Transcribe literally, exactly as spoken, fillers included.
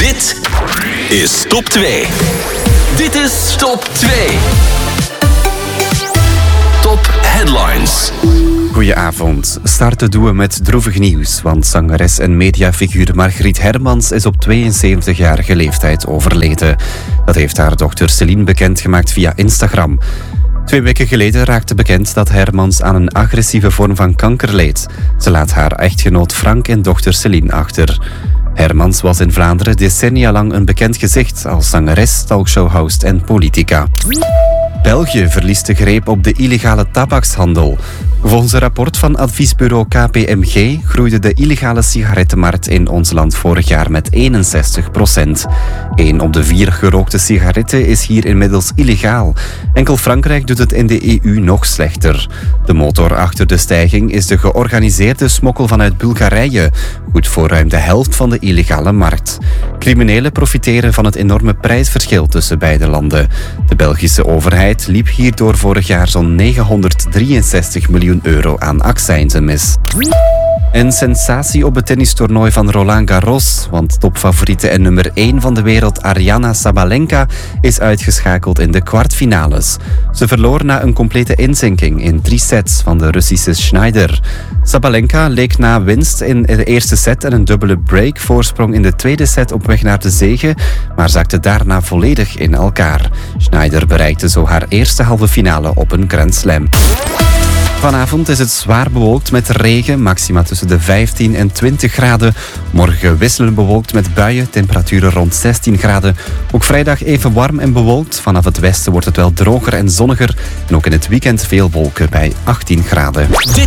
Dit is Top twee. Dit is Top twee. Top Headlines. Goedenavond. Starten doen we met droevig nieuws, want zangeres en mediafiguur Margriet Hermans is op tweeënzeventigjarige leeftijd overleden. Dat heeft haar dochter Celine bekendgemaakt via Instagram. Twee weken geleden raakte bekend dat Hermans aan een agressieve vorm van kanker leed. Ze laat haar echtgenoot Frank en dochter Celine achter. Hermans was in Vlaanderen decennia lang een bekend gezicht als zangeres, talkshowhost en politica. België verliest de greep op de illegale tabakshandel. Volgens een rapport van adviesbureau K P M G groeide de illegale sigarettenmarkt in ons land vorig jaar met eenenzestig procent. Eén op de vier gerookte sigaretten is hier inmiddels illegaal. Enkel Frankrijk doet het in de E U nog slechter. De motor achter de stijging is de georganiseerde smokkel vanuit Bulgarije, goed voor ruim de helft van de illegale markt. Criminelen profiteren van het enorme prijsverschil tussen beide landen. De Belgische overheid liep hierdoor vorig jaar zo'n negenhonderddrieënzestig miljoen euro aan accijnzen mis. Een sensatie op het tennistoernooi van Roland Garros, want topfavoriete en nummer één van de wereld Aryna Sabalenka is uitgeschakeld in de kwartfinales. Ze verloor na een complete inzinking in drie sets van de Russische Schneider. Sabalenka leek na winst in de eerste set en een dubbele break voorsprong in de tweede set op weg naar de zege, maar zakte daarna volledig in elkaar. Schneider bereikte zo haar eerste halve finale op een Grand Slam. Vanavond is het zwaar bewolkt met regen, maxima tussen de vijftien en twintig graden. Morgen wisselend bewolkt met buien, temperaturen rond zestien graden. Ook vrijdag even warm en bewolkt. Vanaf het westen wordt het wel droger en zonniger. En ook in het weekend veel wolken bij achttien graden.